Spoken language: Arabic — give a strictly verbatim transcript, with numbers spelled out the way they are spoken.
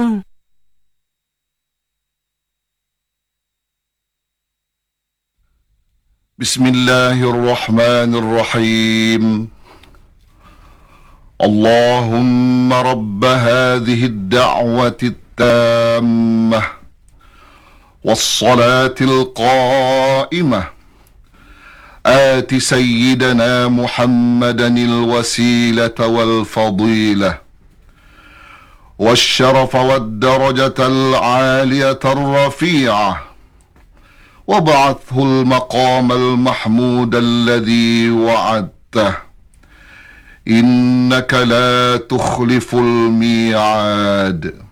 بسم الله الرحمن الرحيم. اللهم رب هذه الدعوة التامة والصلاة القائمة آت سيدنا محمدا الوسيلة والفضيلة والشرف والدرجة العالية الرفيعة، وابعثه المقام المحمود الذي وعدته، إنك لا تخلف الميعاد.